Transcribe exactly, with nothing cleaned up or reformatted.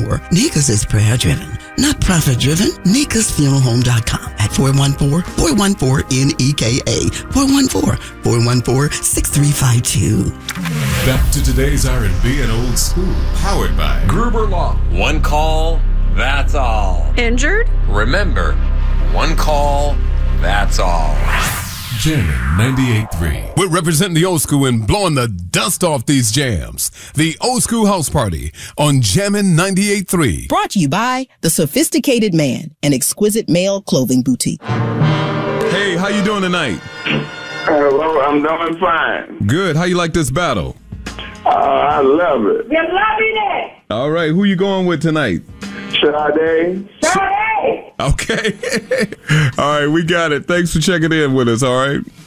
more. Nika's is prayer-driven, not profit-driven. Nika's Funeral Home dot com at four one four, four one four, N E K A, four one four, four one four, six three five two. Back to today's R and B and old school, powered by Gruber Law. One call, that's all. Injured? Remember, one call, that's all. Jammin' ninety-eight point three. We're representing the old school and blowing the dust off these jams. The Old School House Party on Jammin' ninety-eight point three. Brought to you by The Sophisticated Man, an exquisite male clothing boutique. Hey, how you doing tonight? Hello, I'm doing fine. Good. How you like this battle? Uh, I love it. You're loving it. All right, who you going with tonight? Sade. Sade. Okay. All right, we got it. Thanks for checking in with us, all right?